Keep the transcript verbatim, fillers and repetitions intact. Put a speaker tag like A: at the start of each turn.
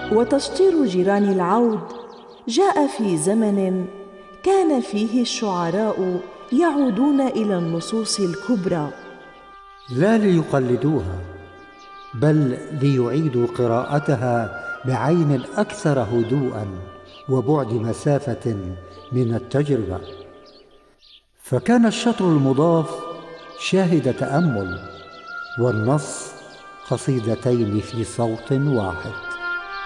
A: وتشطير جيران العود جاء في زمن كان فيه الشعراء يعودون إلى النصوص الكبرى،
B: لا ليقلدوها بل ليعيدوا قراءتها بعين أكثر هدوءًا وبعد مسافة من التجربة. فكان الشطر المضاف شاهد تأمل، والنص قصيدتين في صوت واحد.